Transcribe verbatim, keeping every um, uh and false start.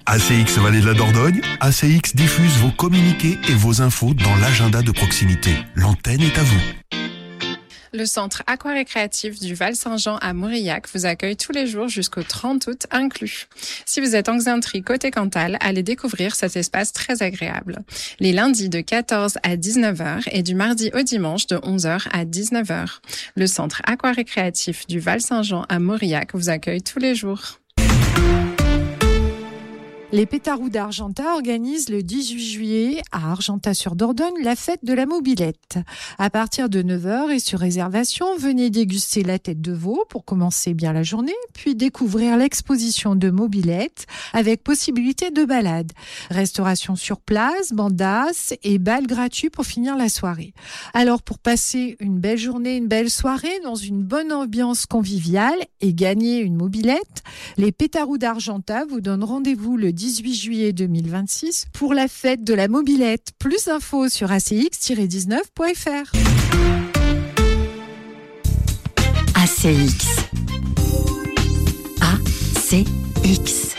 A C X Vallée de la Dordogne, A C X diffuse vos communiqués et vos infos dans l'agenda de proximité. L'antenne est à vous. Le centre aquarécréatif du Val-Saint-Jean à Mauriac vous accueille tous les jours jusqu'au trente août inclus. Si vous êtes en Xainterie côté Cantal, allez découvrir cet espace très agréable. Les lundis de quatorze à dix-neuf heures et du mardi au dimanche de onze heures à dix-neuf heures. Le centre aquarécréatif du Val-Saint-Jean à Mauriac vous accueille tous les jours. Les Pétarous d'Argentat organisent le dix-huit juillet à Argentat-sur-Dordogne la fête de la mobilette. À partir de neuf heures et sur réservation, venez déguster la tête de veau pour commencer bien la journée, puis découvrir l'exposition de mobilettes avec possibilité de balade. Restauration sur place, bandas et bal gratuit pour finir la soirée. Alors pour passer une belle journée, une belle soirée dans une bonne ambiance conviviale et gagner une mobilette, les Pétarous d'Argentat vous donnent rendez-vous le dix-huit juillet deux mille vingt-six pour la fête de la mobilette. Plus d'infos sur a c x tiret dix-neuf point f r. A C X. A C X.